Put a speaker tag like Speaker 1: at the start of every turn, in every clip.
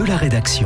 Speaker 1: de la rédaction.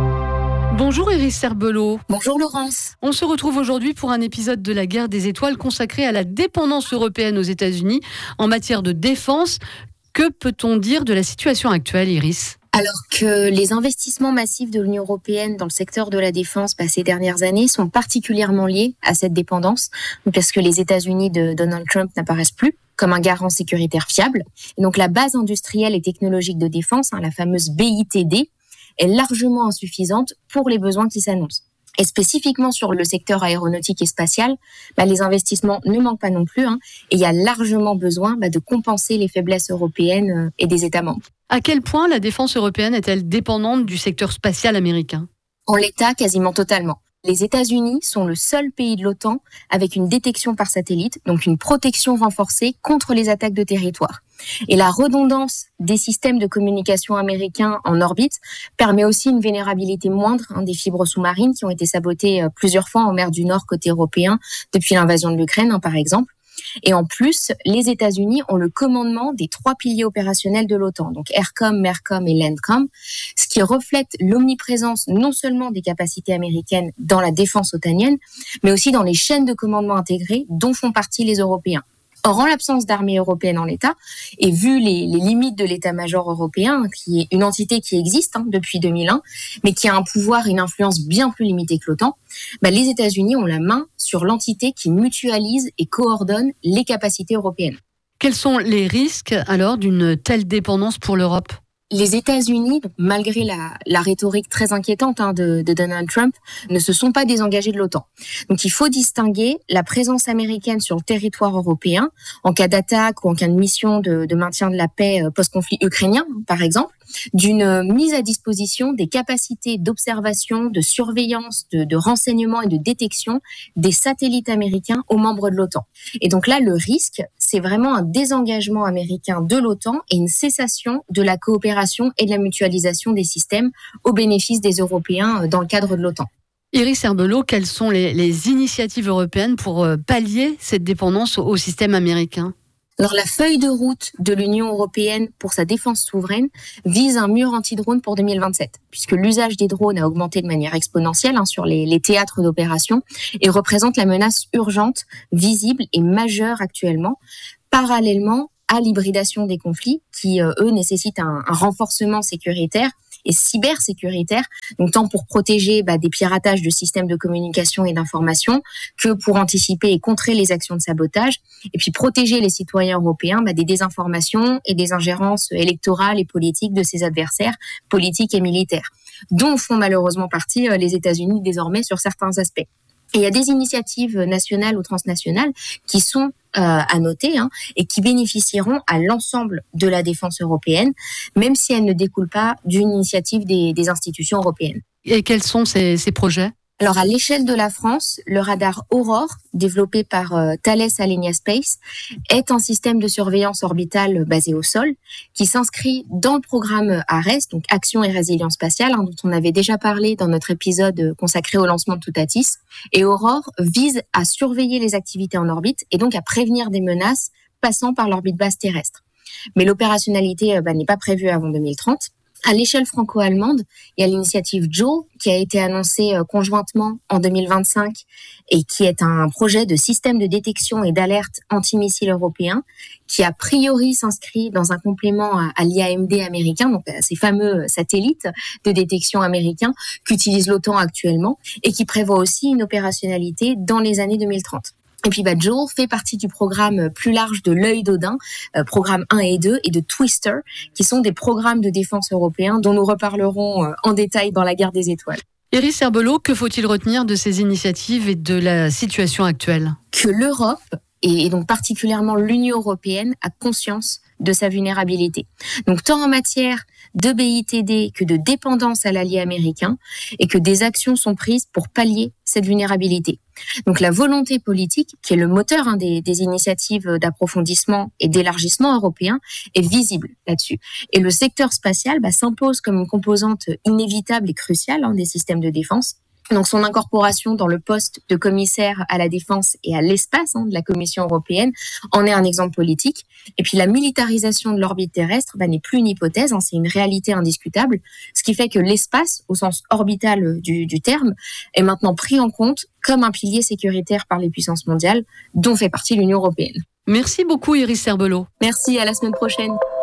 Speaker 2: Bonjour Iris Serbelot.
Speaker 3: Bonjour Laurence.
Speaker 2: On se retrouve aujourd'hui pour un épisode de la guerre des étoiles consacré à la dépendance européenne aux États-Unis en matière de défense. Que peut-on dire de la situation actuelle, Iris ?
Speaker 3: Alors que les investissements massifs de l'Union européenne dans le secteur de la défense ces dernières années sont particulièrement liés à cette dépendance, parce que les États-Unis de Donald Trump n'apparaissent plus comme un garant sécuritaire fiable. Et donc la base industrielle et technologique de défense, la fameuse BITD, est largement insuffisante pour les besoins qui s'annoncent. Et spécifiquement sur le secteur aéronautique et spatial, les investissements ne manquent pas non plus, et il y a largement besoin de compenser les faiblesses européennes et des États membres.
Speaker 2: À quel point la défense européenne est-elle dépendante du secteur spatial américain ?
Speaker 3: En l'état, quasiment totalement. Les États-Unis sont le seul pays de l'OTAN avec une détection par satellite, donc une protection renforcée contre les attaques de territoire. Et la redondance des systèmes de communication américains en orbite permet aussi une vulnérabilité moindre des fibres sous-marines qui ont été sabotées plusieurs fois en mer du Nord côté européen depuis l'invasion de l'Ukraine, par exemple. Et en plus, les États-Unis ont le commandement des 3 piliers opérationnels de l'OTAN, donc AIRCOM, MERCOM et LANDCOM, ce qui reflète l'omniprésence non seulement des capacités américaines dans la défense otanienne, mais aussi dans les chaînes de commandement intégrées dont font partie les Européens. Or, en l'absence d'armée européenne en l'état, et vu les limites de l'état-major européen, qui est une entité qui existe depuis 2001, mais qui a un pouvoir et une influence bien plus limitée que l'OTAN, les États-Unis ont la main sur l'entité qui mutualise et coordonne les capacités européennes.
Speaker 2: Quels sont les risques alors d'une telle dépendance pour l'Europe ?
Speaker 3: Les États-Unis, malgré la rhétorique très inquiétante de Donald Trump, ne se sont pas désengagés de l'OTAN. Donc il faut distinguer la présence américaine sur le territoire européen en cas d'attaque ou en cas de mission de maintien de la paix post-conflit ukrainien, par exemple, d'une mise à disposition des capacités d'observation, de surveillance, de renseignement et de détection des satellites américains aux membres de l'OTAN. Et donc là, le risque, c'est vraiment un désengagement américain de l'OTAN et une cessation de la coopération et de la mutualisation des systèmes au bénéfice des Européens dans le cadre de l'OTAN.
Speaker 2: Iris Serbelot, quelles sont les initiatives européennes pour pallier cette dépendance au système américain ?
Speaker 3: Alors, la feuille de route de l'Union européenne pour sa défense souveraine vise un mur anti-drone pour 2027, puisque l'usage des drones a augmenté de manière exponentielle sur les théâtres d'opération et représente la menace urgente, visible et majeure actuellement, parallèlement à l'hybridation des conflits qui, eux, nécessitent un renforcement sécuritaire et cybersécuritaire, donc tant pour protéger des piratages de systèmes de communication et d'information que pour anticiper et contrer les actions de sabotage, et puis protéger les citoyens européens des désinformations et des ingérences électorales et politiques de ses adversaires politiques et militaires, dont font malheureusement partie les États-Unis désormais sur certains aspects. Et il y a des initiatives nationales ou transnationales qui sont à noter et qui bénéficieront à l'ensemble de la défense européenne, même si elles ne découlent pas d'une initiative des institutions européennes.
Speaker 2: Et quels sont ces projets ?
Speaker 3: Alors, à l'échelle de la France, le radar Aurore, développé par Thales Alenia Space, est un système de surveillance orbitale basé au sol qui s'inscrit dans le programme ARES, donc Action et Résilience Spatiale, dont on avait déjà parlé dans notre épisode consacré au lancement de Toutatis. Et Aurore vise à surveiller les activités en orbite et donc à prévenir des menaces passant par l'orbite basse terrestre. Mais l'opérationnalité n'est pas prévue avant 2030. À l'échelle franco-allemande, il y a l'initiative JOL qui a été annoncée conjointement en 2025 et qui est un projet de système de détection et d'alerte antimissile européen qui a priori s'inscrit dans un complément à l'IAMD américain, donc à ces fameux satellites de détection américains qu'utilise l'OTAN actuellement et qui prévoit aussi une opérationnalité dans les années 2030. Et puis JOL fait partie du programme plus large de l'œil d'Odin, programme 1 et 2, et de Twister, qui sont des programmes de défense européens dont nous reparlerons en détail dans la guerre des étoiles.
Speaker 2: Iris Serbelot, que faut-il retenir de ces initiatives et de la situation actuelle ?
Speaker 3: Que l'Europe, et donc particulièrement l'Union européenne, a conscience de sa vulnérabilité. Donc tant en matière de BITD que de dépendance à l'allié américain, et que des actions sont prises pour pallier cette vulnérabilité. Donc la volonté politique, qui est le moteur des initiatives d'approfondissement et d'élargissement européen, est visible là-dessus. Et le secteur spatial s'impose comme une composante inévitable et cruciale des systèmes de défense. Donc son incorporation dans le poste de commissaire à la défense et à l'espace de la Commission européenne en est un exemple politique. Et puis la militarisation de l'orbite terrestre n'est plus une hypothèse, c'est une réalité indiscutable, ce qui fait que l'espace, au sens orbital du terme, est maintenant pris en compte comme un pilier sécuritaire par les puissances mondiales, dont fait partie l'Union européenne.
Speaker 2: Merci beaucoup Iris Serbelot.
Speaker 3: Merci, à la semaine prochaine.